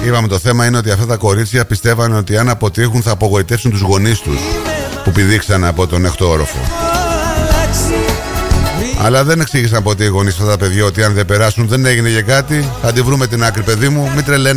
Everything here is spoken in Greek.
Είπαμε το θέμα είναι ότι αυτά τα κορίτσια πιστεύανε ότι αν αποτύχουν θα απογοητεύσουν τους γονείς τους που πηδήξαν από τον 6ο όροφο. Αλλά δεν εξήγησαν ποτέ οι γονείς αυτά τα παιδιά ότι αν δεν περάσουν δεν έγινε για κάτι. Θα τη βρούμε την άκρη, παιδί μου, μην τρελαίνε.